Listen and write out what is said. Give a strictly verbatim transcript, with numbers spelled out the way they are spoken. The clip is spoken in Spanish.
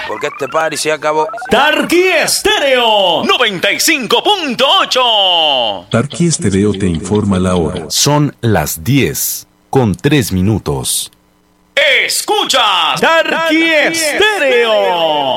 porque este party se acabó. Tarqui Estéreo noventa y cinco punto ocho. Tarqui Estéreo te informa la hora. Son las diez con tres minutos. Escuchas Tarqui Estéreo.